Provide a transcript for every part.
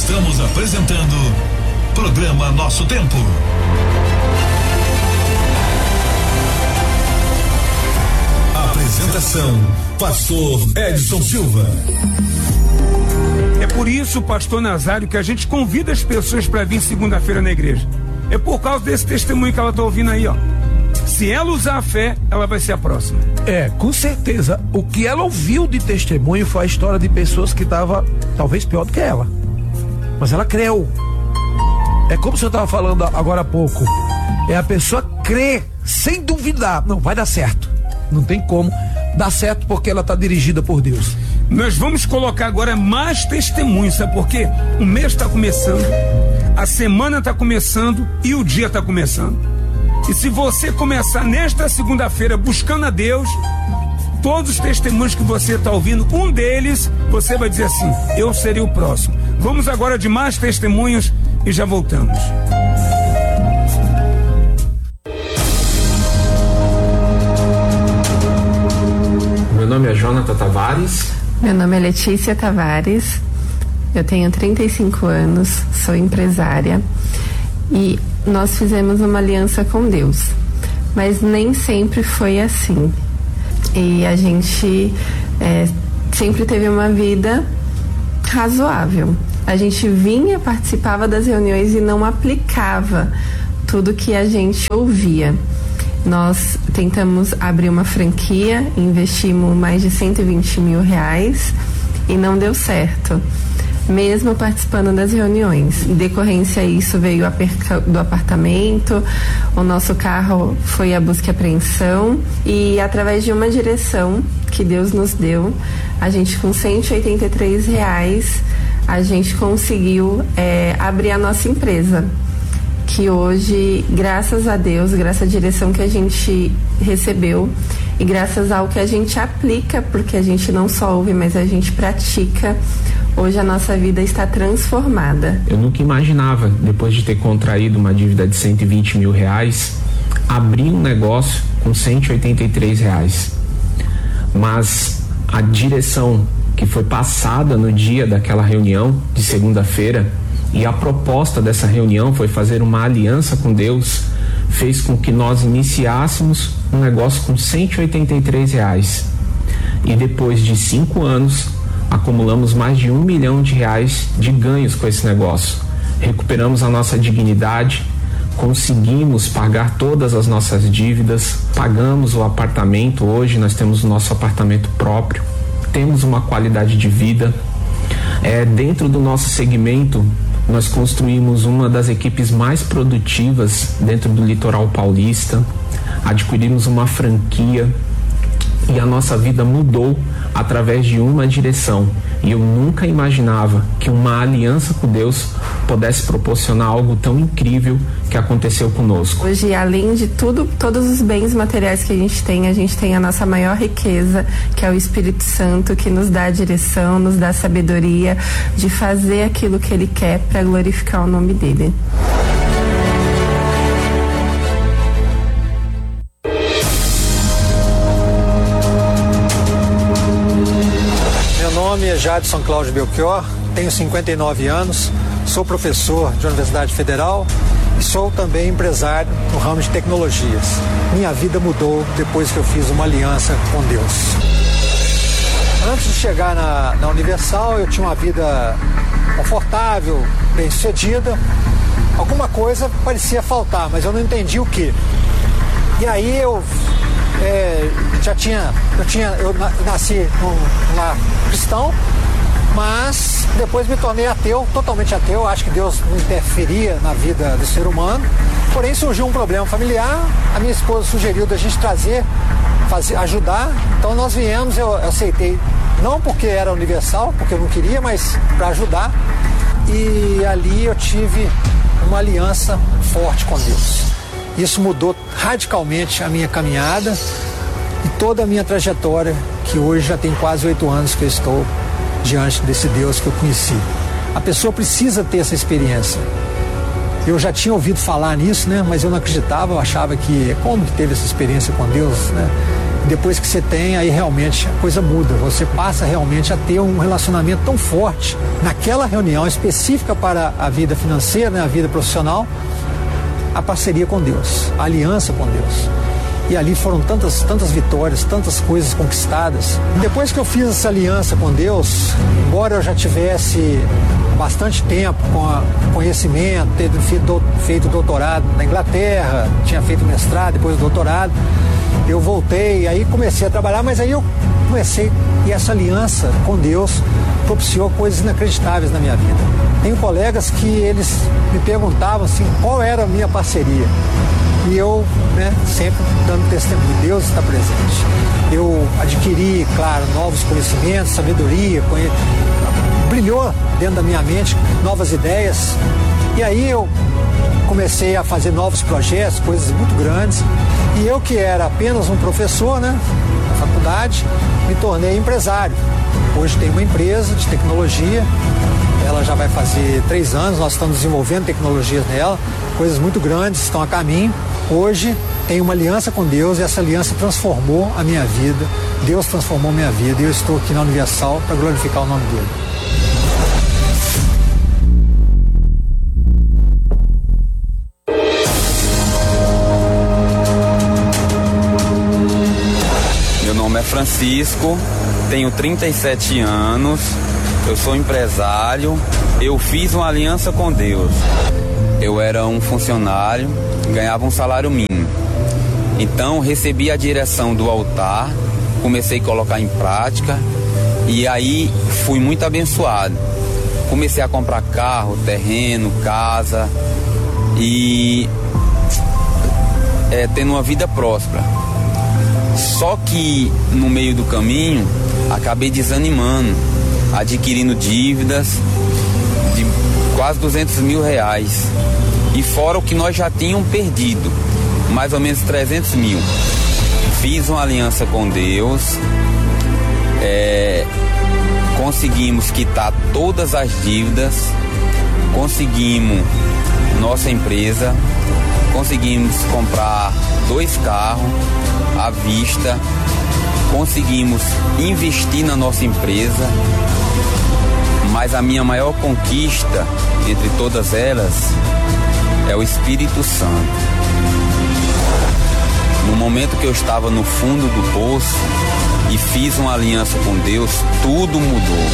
Estamos apresentando Programa Nosso Tempo. Apresentação: Pastor Edson Silva. É por isso, Pastor Nazário, que a gente convida as pessoas para vir segunda-feira na igreja. É por causa desse testemunho que ela está ouvindo aí, ó. Se ela usar a fé, ela vai ser a próxima. Com certeza. O que ela ouviu de testemunho foi a história de pessoas que estavam talvez pior do que ela. Mas ela creu. É como o senhor estava falando agora há pouco. É a pessoa crer sem duvidar. Não, vai dar certo. Não tem como dar certo porque ela está dirigida por Deus. Nós vamos colocar agora mais testemunhos, sabe por quê? O mês está começando, a semana está começando e o dia está começando. E se você começar nesta segunda-feira buscando a Deus, todos os testemunhos que você está ouvindo, um deles, você vai dizer assim: eu serei o próximo. Vamos agora de mais testemunhos e já voltamos. Meu nome é Jonathan Tavares. Meu nome é Letícia Tavares, eu tenho 35 anos, sou empresária e nós fizemos uma aliança com Deus, mas nem sempre foi assim. E a gente sempre teve uma vida razoável. A gente vinha, participava das reuniões e não aplicava tudo que a gente ouvia. Nós tentamos abrir uma franquia, investimos mais de 120 mil reais e não deu certo, mesmo participando das reuniões. Em decorrência a isso veio a perca do apartamento, o nosso carro foi a busca e apreensão e através de uma direção que Deus nos deu, a gente com 183 reais, a gente conseguiu abrir a nossa empresa. Que hoje, graças a Deus, graças à direção que a gente recebeu e graças ao que a gente aplica, porque a gente não só ouve, mas a gente pratica, hoje a nossa vida está transformada. Eu nunca imaginava, depois de ter contraído uma dívida de 120 mil reais, abrir um negócio com 183 reais. Mas a direção que foi passada no dia daquela reunião de segunda-feira, e a proposta dessa reunião foi fazer uma aliança com Deus, fez com que nós iniciássemos um negócio com 183 reais. E depois de 5 anos, acumulamos mais de 1 milhão de reais de ganhos com esse negócio. Recuperamos a nossa dignidade, conseguimos pagar todas as nossas dívidas, pagamos o apartamento. Hoje nós temos o nosso apartamento próprio, temos uma qualidade de vida. Dentro do nosso segmento, nós construímos uma das equipes mais produtivas dentro do litoral paulista, adquirimos uma franquia e a nossa vida mudou através de uma direção. E eu nunca imaginava que uma aliança com Deus pudesse proporcionar algo tão incrível que aconteceu conosco. Hoje, além de tudo, todos os bens materiais que a gente tem a nossa maior riqueza, que é o Espírito Santo, que nos dá a direção, nos dá a sabedoria de fazer aquilo que Ele quer para glorificar o nome dEle. Meu nome é Jadson Cláudio Belchior, tenho 59 anos, sou professor de Universidade Federal e sou também empresário no ramo de tecnologias. Minha vida mudou depois que eu fiz uma aliança com Deus. Antes de chegar na Universal, eu tinha uma vida confortável, bem-sucedida. Alguma coisa parecia faltar, mas eu não entendi o que. E aí eu nasci num lar cristão, mas depois me tornei ateu, totalmente ateu. Acho que Deus não interferia na vida do ser humano. Porém surgiu um problema familiar, a minha esposa sugeriu da gente ajudar. Então nós viemos, eu aceitei, não porque era universal, porque eu não queria, mas para ajudar. E ali eu tive uma aliança forte com Deus. Isso mudou radicalmente a minha caminhada e toda a minha trajetória, que hoje já tem quase 8 anos que eu estou diante desse Deus que eu conheci. A pessoa precisa ter essa experiência. Eu já tinha ouvido falar nisso, né? Mas eu não acreditava, eu achava que como que teve essa experiência com Deus, né? Depois que você tem, aí realmente a coisa muda. Você passa realmente a ter um relacionamento tão forte naquela reunião específica para a vida financeira, né? A vida profissional, a parceria com Deus, a aliança com Deus. E ali foram tantas vitórias, tantas coisas conquistadas. Depois que eu fiz essa aliança com Deus, embora eu já tivesse bastante tempo com conhecimento, ter feito doutorado na Inglaterra, tinha feito mestrado, depois doutorado, eu voltei, aí comecei a trabalhar, mas aí eu comecei, e essa aliança com Deus propiciou coisas inacreditáveis na minha vida. Tenho colegas que eles me perguntavam assim, qual era a minha parceria? E eu, né, sempre dando testemunho, Deus está presente. Eu adquiri, claro, novos conhecimentos, sabedoria, brilhou dentro da minha mente novas ideias. E aí eu comecei a fazer novos projetos, coisas muito grandes. E eu, que era apenas um professor, né, na faculdade, me tornei empresário. Hoje tenho uma empresa de tecnologia, ela já vai fazer 3 anos, nós estamos desenvolvendo tecnologias nela, coisas muito grandes estão a caminho. Hoje tenho uma aliança com Deus e essa aliança transformou a minha vida. Deus transformou a minha vida e eu estou aqui na Universal para glorificar o nome dele. Meu nome é Francisco, tenho 37 anos, eu sou empresário, eu fiz uma aliança com Deus. Eu era um funcionário, ganhava um salário mínimo. Então recebi a direção do altar, comecei a colocar em prática e aí fui muito abençoado. Comecei a comprar carro, terreno, casa e tendo uma vida próspera. Só que no meio do caminho acabei desanimando, adquirindo dívidas de quase 200 mil reais. E fora o que nós já tínhamos perdido, mais ou menos 300 mil. Fiz uma aliança com Deus, conseguimos quitar todas as dívidas, conseguimos nossa empresa, conseguimos comprar 2 carros à vista, conseguimos investir na nossa empresa, mas a minha maior conquista entre todas elas é o Espírito Santo. No momento que eu estava no fundo do poço e fiz uma aliança com Deus, tudo mudou.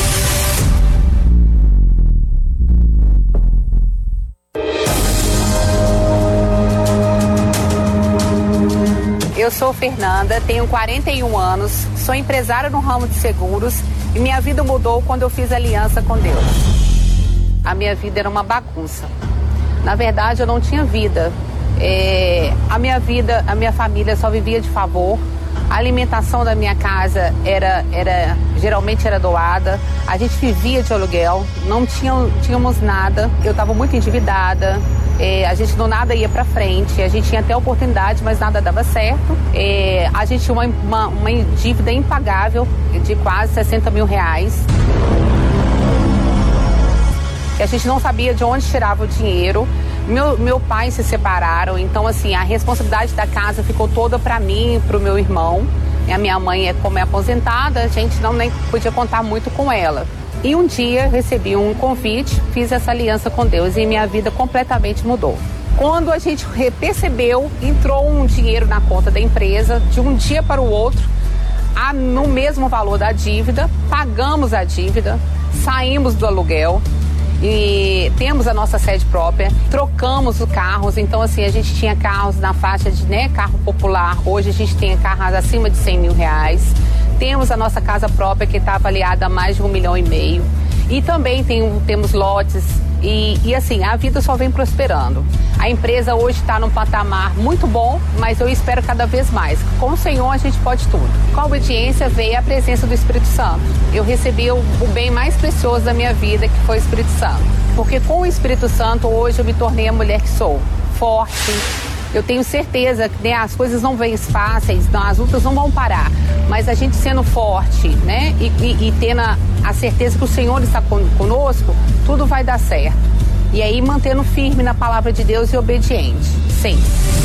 Eu sou Fernanda, tenho 41 anos, sou empresária no ramo de seguros e minha vida mudou quando eu fiz aliança com Deus. A minha vida era uma bagunça. Na verdade, eu não tinha vida. A minha família só vivia de favor. A alimentação da minha casa geralmente era doada. A gente vivia de aluguel, não tínhamos nada. Eu estava muito endividada. A gente nada ia para frente. A gente tinha até oportunidade, mas nada dava certo. A gente tinha uma dívida impagável de quase 60 mil reais. A gente não sabia de onde tirava o dinheiro. Meu pai se separaram, então assim, a responsabilidade da casa ficou toda para mim e para o meu irmão. E a minha mãe, como é aposentada, a gente nem podia contar muito com ela. E um dia recebi um convite, fiz essa aliança com Deus e minha vida completamente mudou. Quando a gente percebeu, entrou um dinheiro na conta da empresa, de um dia para o outro, no mesmo valor da dívida, pagamos a dívida, saímos do aluguel. E temos a nossa sede própria, trocamos os carros, então assim, a gente tinha carros na faixa de carro popular, hoje a gente tem carros acima de 100 mil reais, temos a nossa casa própria que está avaliada a mais de 1,5 milhão, e também temos lotes, e assim, a vida só vem prosperando. A empresa hoje está num patamar muito bom, mas eu espero cada vez mais. Com o Senhor a gente pode tudo. Com a obediência veio a presença do Espírito Santo. Eu recebi o bem mais precioso da minha vida, que foi o Espírito Santo. Porque com o Espírito Santo hoje eu me tornei a mulher que sou. Forte. Eu tenho certeza que as coisas não vêm fáceis, as lutas não vão parar. Mas a gente sendo forte, e tendo a certeza que o Senhor está conosco, tudo vai dar certo. E aí mantendo firme na palavra de Deus e obediente, sempre.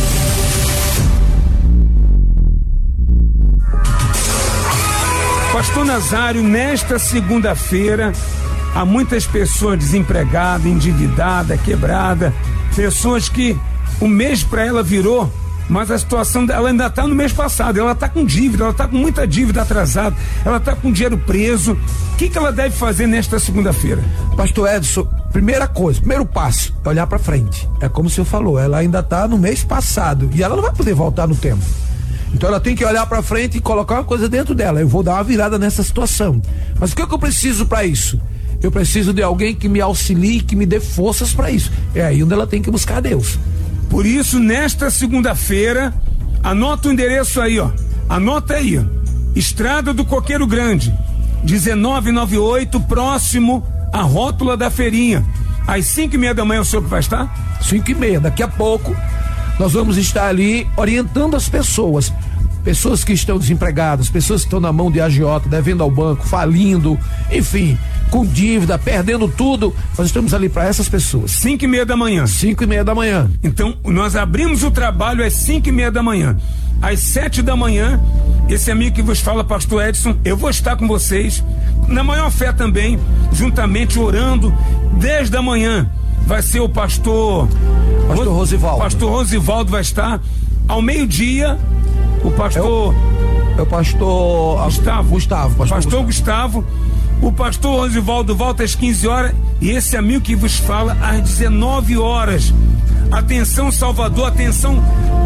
Pastor Nazário, nesta segunda-feira, há muitas pessoas desempregadas, endividadas, quebradas, pessoas que o mês para ela virou, mas a situação dela ainda está no mês passado, ela está com dívida, ela está com muita dívida atrasada, ela está com dinheiro preso. O que ela deve fazer nesta segunda-feira? Pastor Edson, primeira coisa, primeiro passo é olhar para frente. É como o senhor falou, ela ainda está no mês passado e ela não vai poder voltar no tempo. Então ela tem que olhar para frente e colocar uma coisa dentro dela. Eu vou dar uma virada nessa situação. Mas o que eu preciso para isso? Eu preciso de alguém que me auxilie, que me dê forças para isso. É aí onde ela tem que buscar Deus. Por isso, nesta segunda-feira, anota o endereço aí, ó. Anota aí, ó. Estrada do Coqueiro Grande, 1998, próximo à rótula da feirinha. Às 5:30 da manhã o senhor que vai estar? 5:30, daqui a pouco nós vamos estar ali orientando as pessoas que estão desempregadas, pessoas que estão na mão de agiota, devendo ao banco, falindo, enfim, com dívida, perdendo tudo. Nós estamos ali para essas pessoas. 5:30 da manhã. 5:30 da manhã. Então, nós abrimos o trabalho às 5:30 da manhã. Às 7 da manhã, esse amigo que vos fala, pastor Edson, eu vou estar com vocês, na maior fé também, juntamente orando, 10 da manhã. Vai ser o pastor Rosivaldo. Pastor Rosivaldo vai estar. Ao meio-dia, o pastor. É o pastor Gustavo. Pastor Gustavo. O pastor Rosivaldo volta às 15 horas. E esse amigo que vos fala às 19 horas. Atenção, Salvador, atenção.